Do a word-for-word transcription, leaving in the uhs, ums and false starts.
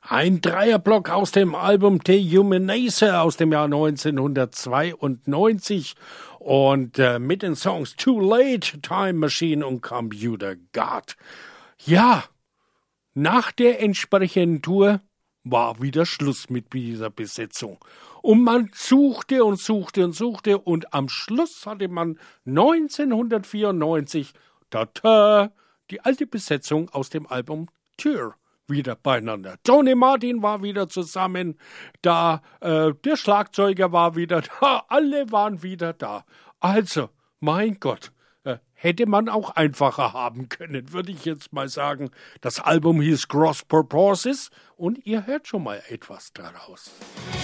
Ein Dreierblock aus dem Album The Humanizer aus dem Jahr neunzehnhundertzweiundneunzig und äh, mit den Songs Too Late, Time Machine und Computer God. Ja, nach der entsprechenden Tour war wieder Schluss mit dieser Besetzung. Und man suchte und suchte und suchte und am Schluss hatte man neunzehnhundertvierundneunzig tata, die alte Besetzung aus dem Album Tour wieder beieinander. Tony Martin war wieder zusammen, da äh, der Schlagzeuger war wieder da, alle waren wieder da. Also, mein Gott, äh, hätte man auch einfacher haben können, würde ich jetzt mal sagen. Das Album hieß Cross Purposes und ihr hört schon mal etwas daraus.